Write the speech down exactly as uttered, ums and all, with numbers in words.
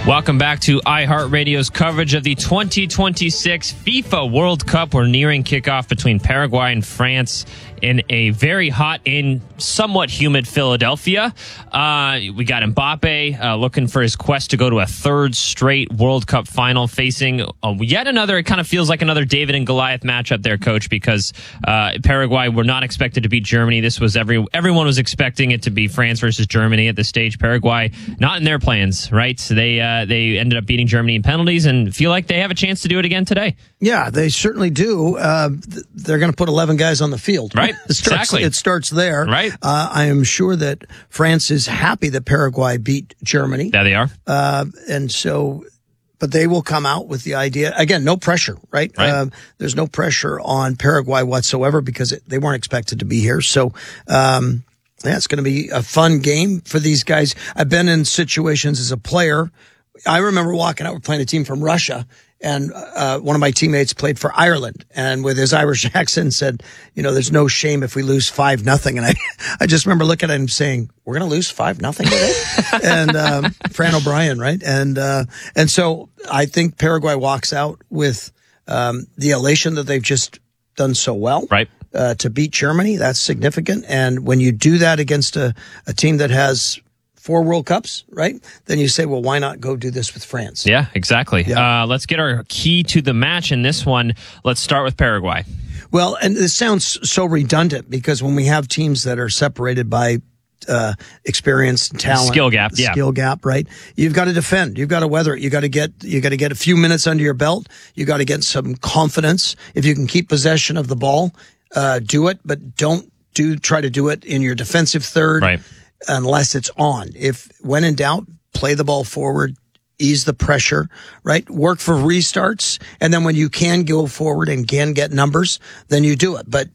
Welcome back to iHeartRadio's coverage of the twenty twenty-six FIFA World Cup. We're nearing kickoff between Paraguay and France in a very hot and somewhat humid Philadelphia. Uh, we got Mbappe uh, looking for his quest to go to a third straight World Cup final, facing uh, yet another, it kind of feels like another David and Goliath matchup there, Coach, because uh, Paraguay were not expected to beat Germany. This was every everyone was expecting it to be France versus Germany at this stage. Paraguay, not in their plans, right? So they, uh, they ended up beating Germany in penalties and feel like they have a chance to do it again today. Yeah, they certainly do. Uh, they're going to put eleven guys on the field. Right, it starts, exactly. It starts there. Right. Uh, I am sure that France is happy that Paraguay beat Germany. There they are. Uh, and so, but they will come out with the idea. Again, no pressure, right? Right. Uh, there's no pressure on Paraguay whatsoever because it, they weren't expected to be here. So, um, yeah, it's going to be a fun game for these guys. I've been in situations as a player. I remember walking out, we're playing a team from Russia, and uh, one of my teammates played for Ireland, and with his Irish accent said, you know, there's no shame if we lose five nothing. And I, I just remember looking at him saying, we're going to lose five nothing today? And um, Fran O'Brien, right? And uh, and so I think Paraguay walks out with um, the elation that they've just done so well. Right. Uh, to beat Germany, that's significant. And when you do that against a, a team that has four World Cups, right? Then you say, well, why not go do this with France? Yeah, exactly. Yeah. Uh, let's get our key to the match in this one. Let's start with Paraguay. Well, and this sounds so redundant because when we have teams that are separated by uh, experience and talent, skill gap, yeah, skill gap, right? You've got to defend. You've got to weather it. You got to get you got to get a few minutes under your belt. You got to get some confidence. If you can keep possession of the ball, uh, do it, but don't do try to do it in your defensive third. Right. Unless it's on. If when in doubt, play the ball forward, ease the pressure, right? Work for restarts. And then when you can go forward and can get numbers, then you do it. But